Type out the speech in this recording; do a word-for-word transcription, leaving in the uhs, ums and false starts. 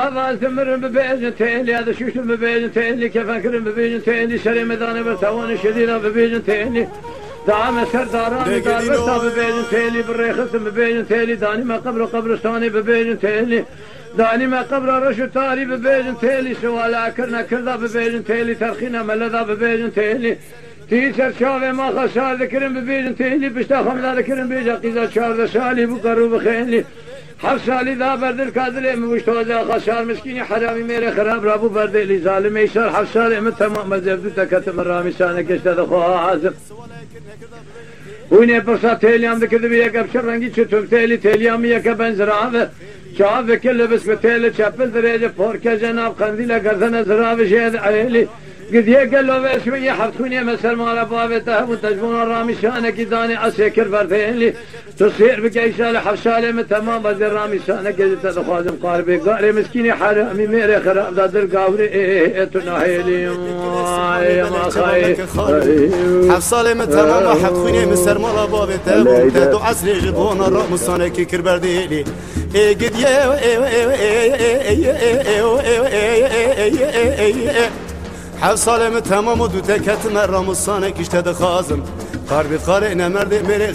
هذا ثمر ببيجن تيلي هذا شوش ببيجن تيلي كيف أكرم ببيجن تيلي شري مداني برتوان شديدة ببيجن تيلي دعم سرداراني دار برتا ببيجن تيلي بالريخس ببيجن تيلي داني ما قبر قبرستاني ببيجن تيلي داني ما قبر رشو تاري ببيجن تيلي سوالا كرنا كردا ببيجن تيلي ترخينا ملدا ببيجن تيلي تيسر شاوه ما خسار ذكرن ببيجن تيلي بشتا خمدا ذكرن بيجا قيزا شارد سالي بقرو بخيني حف سالی دا بردل کادر مشتوزا خسار مسکینی حرامی میره خراب رابو بردلی ظالم ایشار حف سالی من تمام مزبدو تکتم رامی سانه کشته دخواه حازم وینه پرسا تیلیام دکرده بی یک ابشر رنگی چطور تیلی تیلیامی یک بنزرابه چاو وکل بس به تیل چپل درجه پورکه جناب قندیل گردن زرابه شید عیلی قد يقلوا بشوية حفتوني مسر مال بابته وتجبون الرامي شانك داني اسكر بردين لي تصير بقى شال حفشالي من تمام بدر رامي شانك قد تخازم قاربي قاري مسكيني حرامي ميري خراب دادر قاوري ايه تناهيلي يا ما خاي حفصالي من تمام حفتوني مسر مال بابته وتدو عسري جبون الرامي شانك كر بردين لي قد يا حفصالي من تمام ودو تكت مرة مصانك اشتد خازم قاربي قارئنا مرد مري